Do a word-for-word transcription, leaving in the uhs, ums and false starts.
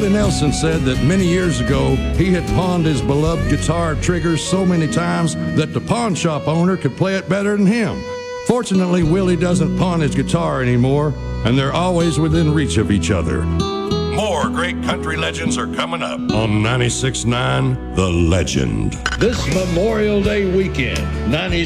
Willie Nelson said that many years ago he had pawned his beloved guitar triggers so many times that the pawn shop owner could play it better than him. Fortunately, Willie doesn't pawn his guitar anymore, and they're always within reach of each other. More great country legends are coming up on ninety-six point nine The Legend. This Memorial Day weekend, ninety